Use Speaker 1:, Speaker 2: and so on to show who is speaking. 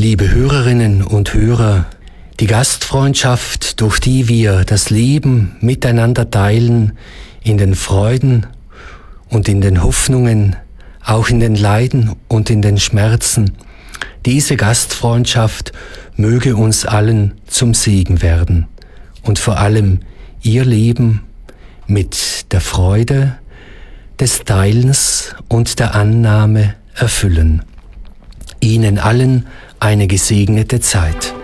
Speaker 1: Liebe Hörerinnen und Hörer, die Gastfreundschaft, durch die wir das Leben miteinander teilen, in den Freuden und in den Hoffnungen, auch in den Leiden und in den Schmerzen, diese Gastfreundschaft möge uns allen zum Segen werden und vor allem ihr Leben mit der Freude des Teilens und der Annahme erfüllen. Ihnen allen eine gesegnete Zeit.